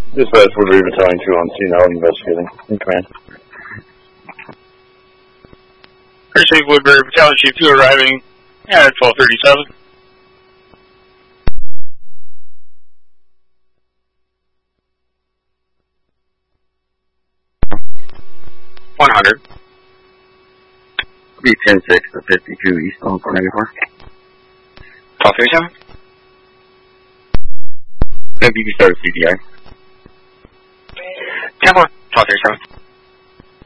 Dispatch Woodbury Battalion 2 on scene now investigating. In command. Receive Woodbury Battalion Chief 2 arriving at 12:37. Be 10-6 to 52 East on 94. 12:37. Maybe you can start with CDI. 10-4. 12:37.